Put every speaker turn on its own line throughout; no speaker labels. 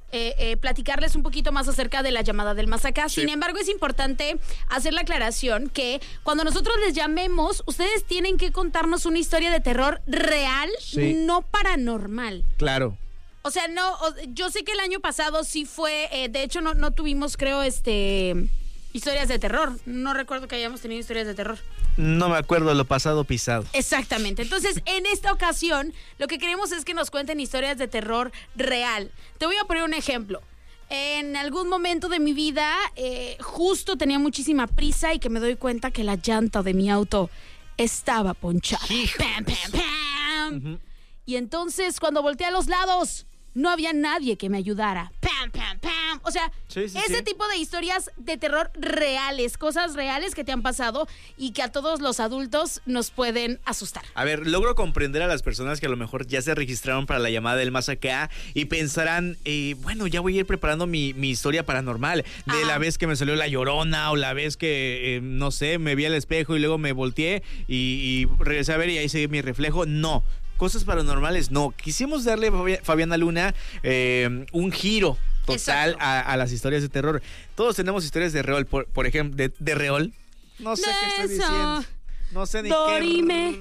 platicarles un poquito más acerca de la llamada del más acá.
Sí.
Sin embargo, es importante hacer la aclaración que cuando nosotros les llamemos, ustedes tienen que contarnos una historia de terror real,
Sí.
no paranormal.
Claro.
O sea, no, yo sé que el año pasado sí fue, de hecho no tuvimos, creo, historias de terror. No recuerdo que hayamos tenido historias de terror.
No me acuerdo, lo pasado pisado.
Exactamente. Entonces, en esta ocasión, lo que queremos es que nos cuenten historias de terror real. Te voy a poner un ejemplo. En algún momento de mi vida, justo tenía muchísima prisa y que me doy cuenta que la llanta de mi auto estaba ponchada. ¡Pam, pam, pam! Y entonces, cuando volteé a los lados, no había nadie que me ayudara. ¡Pam, pam, pam! O sea,
Sí.
tipo de historias de terror reales, cosas reales que te han pasado y que a todos los adultos nos pueden asustar.
A ver, logro comprender a las personas que a lo mejor ya se registraron para la llamada del más acá y pensarán, bueno, ya voy a ir preparando mi historia paranormal. De la vez que me salió la llorona o la vez que, no sé, me vi al espejo y luego me volteé y regresé a ver y ahí seguí mi reflejo. No. Cosas paranormales, no. Quisimos darle, Fabiana Luna, un giro total a las historias de terror. Todos tenemos historias de reol, por ejemplo, de reol. No sé qué estoy diciendo. No sé ni
Dorime.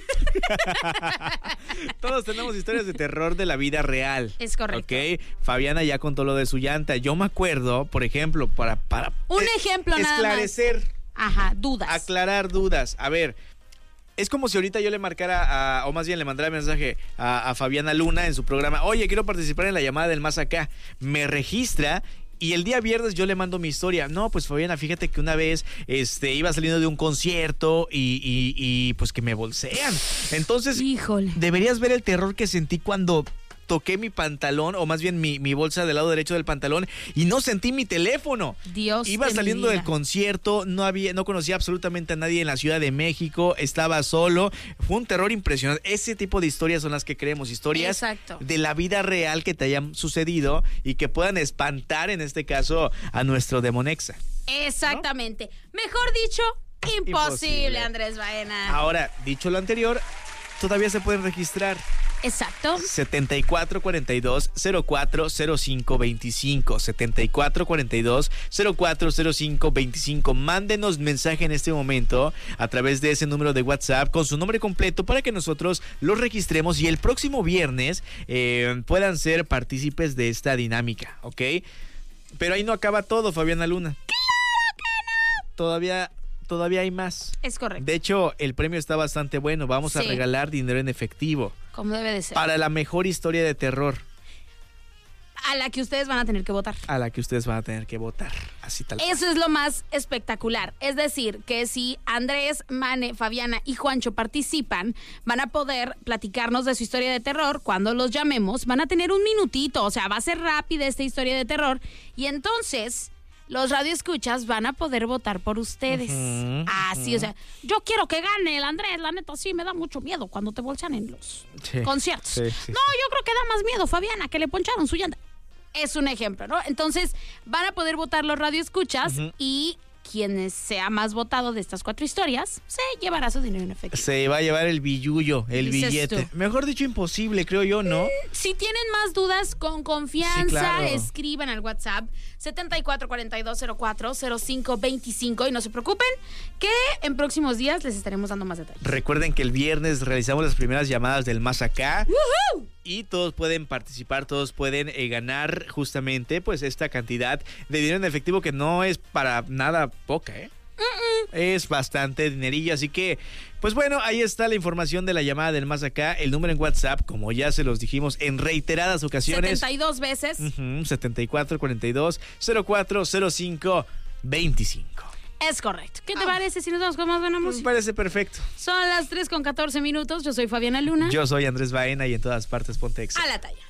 qué. Todos tenemos historias de terror de la vida real.
Es correcto.
Ok, Fabiana ya contó lo de su llanta. Yo me acuerdo, por ejemplo, para
un ejemplo nada más.
esclarecer.
Ajá, dudas.
Aclarar dudas. A ver, es como si ahorita yo le marcara, o más bien le mandara mensaje a Fabiana Luna en su programa. Oye, quiero participar en la llamada del más acá. Me registra y el día viernes yo le mando mi historia. No, pues Fabiana, fíjate que una vez iba saliendo de un concierto y pues que me bolsean. Entonces,
híjole,
deberías ver el terror que sentí cuando toqué mi pantalón, o más bien mi bolsa del lado derecho del pantalón, y no sentí mi teléfono.
Dios.
Iba saliendo del concierto, no conocía absolutamente a nadie en la Ciudad de México, estaba solo. Fue un terror impresionante. Ese tipo de historias son las que queremos, historias de la vida real que te hayan sucedido y que puedan espantar, en este caso, a nuestro demonexa.
Exactamente. ¿No? Mejor dicho, imposible, Andrés Baena.
Ahora, dicho lo anterior, todavía se pueden registrar.
Exacto.
7442-040525. 7442-040525. Mándenos mensaje en este momento a través de ese número de WhatsApp con su nombre completo para que nosotros los registremos y el próximo viernes puedan ser partícipes de esta dinámica, ¿ok? Pero ahí no acaba todo, Fabiana Luna.
¡Claro que no!
Todavía hay más.
Es correcto.
De hecho, el premio está bastante bueno. Vamos a regalar dinero en efectivo.
Como debe de ser.
Para la mejor historia de terror.
A la que ustedes van a tener que votar.
Así tal.
Eso es lo más espectacular. Es decir, que si Andrés, Mane, Fabiana y Juancho participan, van a poder platicarnos de su historia de terror. Cuando los llamemos, van a tener un minutito. O sea, va a ser rápida esta historia de terror. Y entonces, los radioescuchas van a poder votar por ustedes. Así, o sea, yo quiero que gane el Andrés. La neta, sí, me da mucho miedo cuando te bolsan en los conciertos.
Sí.
No, yo creo que da más miedo, Fabiana, que le poncharon su llanta. Es un ejemplo, ¿no? Entonces, van a poder votar los radioescuchas y quien sea más votado de estas 4 historias se llevará su dinero en efectivo.
Se va a llevar el billullo, el billete.
Tú.
Mejor dicho, imposible, creo yo, ¿no?
Si tienen más dudas, con confianza,
Sí, claro.
escriban al WhatsApp 7442040525 y no se preocupen que en próximos días les estaremos dando más detalles.
Recuerden que el viernes realizamos las primeras llamadas del Más Acá.
¡Woohoo!
Y todos pueden participar, todos pueden ganar justamente pues esta cantidad de dinero en efectivo que no es para nada poca, ¿eh? Es bastante dinerillo, así que pues bueno, ahí está la información de la llamada del Más Acá, el número en WhatsApp, como ya se los dijimos en reiteradas ocasiones.
72 veces.
7442-040525.
Es correcto. ¿Qué te parece si nos vamos con más buena música?
Me parece perfecto.
Son las 3:14. Yo soy Fabiana Luna.
Yo soy Andrés Baena y en todas partes ponte Exa.
A la talla.